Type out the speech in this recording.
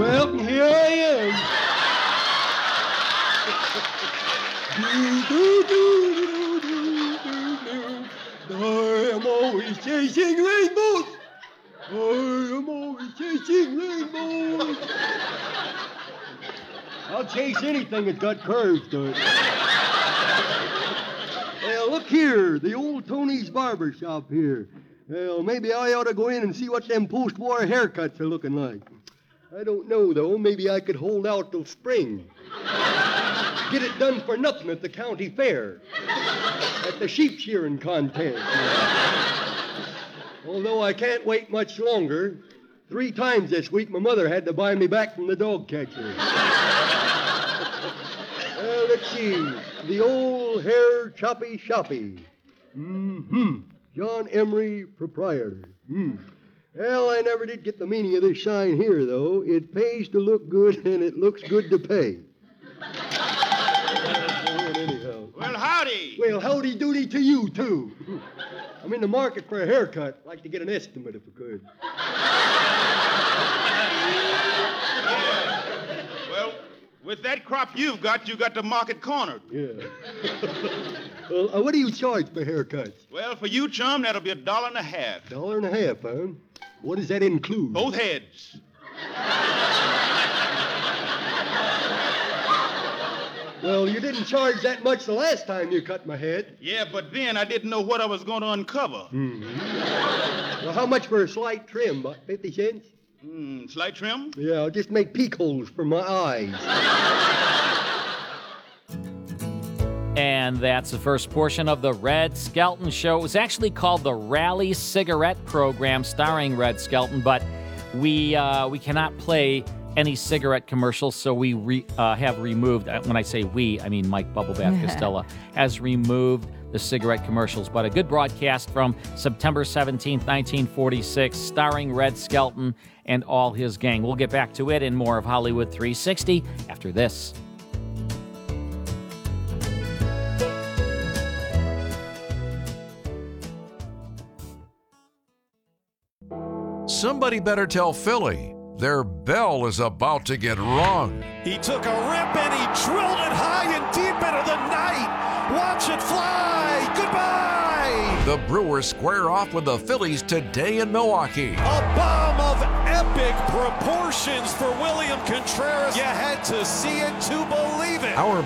Well, here I am. I am always chasing rainbows. I am always chasing rainbows. I'll chase anything that's got curves to it. Well, look here, the old Tony's barber shop here. Well, maybe I ought to go in and see what them post-war haircuts are looking like. I don't know, though. Maybe I could hold out till spring. Get it done for nothing at the county fair. At the sheep shearing contest. Although I can't wait much longer. 3 times this week my mother had to buy me back from the dog catcher. Well, let's see. The old hair choppy shoppy. John Emery, proprietor. Well, I never did get the meaning of this sign here, though. It pays to look good, and it looks good to pay. Anyhow. Well, howdy. Well, howdy doody to you, too. I'm in the market for a haircut. I'd like to get an estimate if I could. Well, with that crop you got the market cornered. Yeah. Well, what do you charge for haircuts? Well, for you, chum, that'll be $1.50. $1.50, huh? What does that include? Both heads. Well, you didn't charge that much the last time you cut my head. Yeah, but then I didn't know what I was going to uncover. Well, how much for a slight trim? About 50 cents? Slight trim? Yeah, I'll just make peek holes for my eyes. And that's the first portion of the Red Skelton Show. It was actually called the Rally Cigarette Program, starring Red Skelton, but we cannot play any cigarette commercials, so we have removed, when I say we, I mean Mike Bubblebath Costello, has removed the cigarette commercials. But a good broadcast from September 17th, 1946, starring Red Skelton and all his gang. We'll get back to it and more of Hollywood 360 after this. Somebody better tell Philly their bell is about to get rung. He took a rip and he drilled it high and deep into the night. Watch it fly. Goodbye. The Brewers square off with the Phillies today in Milwaukee. A bomb of epic proportions for William Contreras. You had to see it to believe it. Our